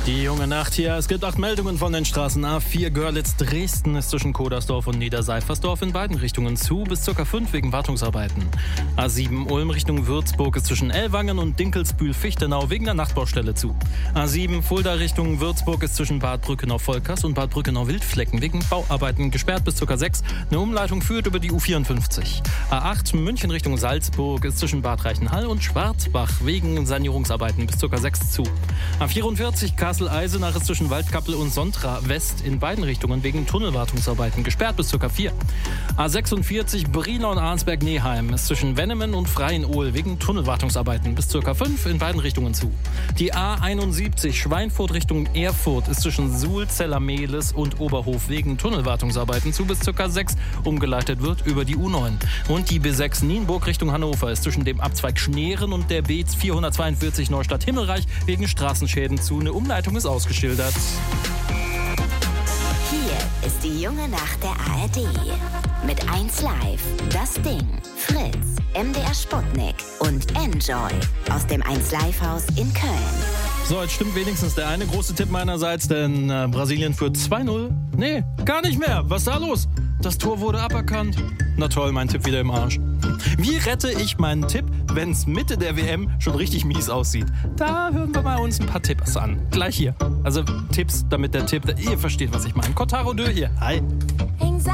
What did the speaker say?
Die junge Nacht hier. Es gibt 8 Meldungen von den Straßen. A4 Görlitz-Dresden ist zwischen Kodersdorf und Niederseifersdorf in beiden Richtungen zu, bis ca. 5 wegen Wartungsarbeiten. A7 Ulm Richtung Würzburg ist zwischen Ellwangen und Dinkelsbühl-Fichtenau wegen der Nachtbaustelle zu. A7 Fulda Richtung Würzburg ist zwischen Bad Brückenau-Volkers und Bad Brückenau-Wildflecken wegen Bauarbeiten gesperrt bis ca. 6. Eine Umleitung führt über die U54. A8 München Richtung Salzburg ist zwischen Bad Reichenhall und Schwarzbach wegen Sanierungsarbeiten bis ca. 6 zu. A44 Kassel-Eisenach ist zwischen Waldkappel und Sontra West in beiden Richtungen wegen Tunnelwartungsarbeiten gesperrt bis ca. 4. A46 Brilon und Arnsberg-Neheim ist zwischen Wennemen und Freienohl wegen Tunnelwartungsarbeiten bis ca. 5 in beiden Richtungen zu. Die A71 Schweinfurt Richtung Erfurt ist zwischen Suhl, Zellermehles und Oberhof wegen Tunnelwartungsarbeiten zu bis ca. 6 umgeleitet wird über die U9. Und die B6 Nienburg Richtung Hannover ist zwischen dem Abzweig Schneeren und der B442 Neustadt-Himmelreich wegen Straßenschäden zu. Eine Umleitung ist ausgeschildert. Hier ist die junge Nacht der ARD. Mit 1 Live, Das Ding, Fritz, MDR Sputnik und Enjoy aus dem 1 Live-Haus in Köln. So, jetzt stimmt wenigstens der eine große Tipp meinerseits, denn Brasilien führt 2-0. Nee, gar nicht mehr. Was ist da los? Das Tor wurde aberkannt. Na toll, mein Tipp wieder im Arsch. Wie rette ich meinen Tipp, wenn es Mitte der WM schon richtig mies aussieht? Da hören wir mal uns ein paar Tipps an. Gleich hier. Also Tipps, damit der Tipp, ihr versteht, was ich meine. Kotaro Dö hier. Hi.